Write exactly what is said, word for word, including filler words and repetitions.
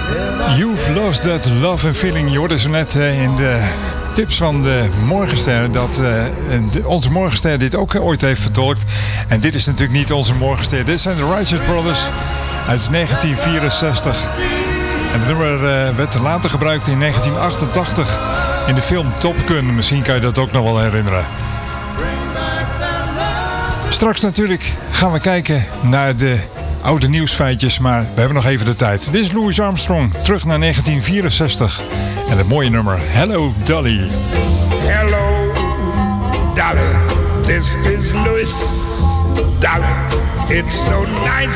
You've lost that love and feeling. Je hoorde zo net uh, in de tips van de Morgenster dat uh, de, onze Morgenster dit ook ooit heeft vertolkt. En dit is natuurlijk niet onze Morgenster. Dit zijn de Righteous Brothers uit negentien vierenzestig. En het nummer uh, werd later gebruikt in negentien achtentachtig in de film Top Gun. Misschien kan je dat ook nog wel herinneren. Straks natuurlijk gaan we kijken naar de oude nieuwsfeitjes, maar we hebben nog even de tijd. Dit is Louis Armstrong, terug naar negentien vierenzestig. En het mooie nummer Hello Dolly. Hello Dolly, this is Louis Dolly. It's so nice